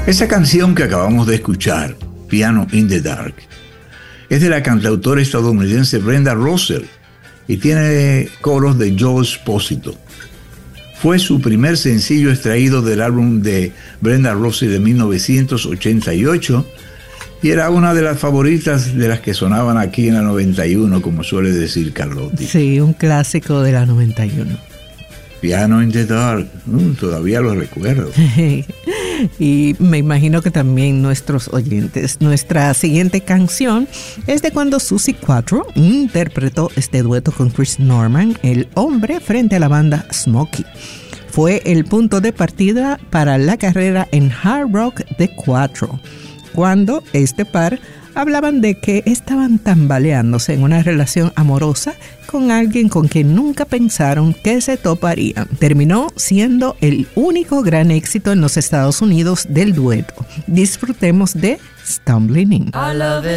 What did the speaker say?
Esa canción que acabamos de escuchar, Piano in the Dark, es de la cantautora estadounidense Brenda Russell y tiene coros de Joe Esposito. Fue su primer sencillo extraído del álbum de Brenda Russell de 1988 y era una de las favoritas de las que sonaban aquí en la 91, como suele decir Carlotti. Sí, un clásico de la 91. Piano in the Dark, todavía lo recuerdo. Y me imagino que también nuestros oyentes. Nuestra siguiente canción es de cuando Suzi Quatro interpretó este dueto con Chris Norman, el hombre frente a la banda Smokey. Fue el punto de partida para la carrera en hard rock de Quatro, cuando este par hablaban de que estaban tambaleándose en una relación amorosa con alguien con quien nunca pensaron que se toparían. Terminó siendo el único gran éxito en los Estados Unidos del dueto. Disfrutemos de Stumbling In.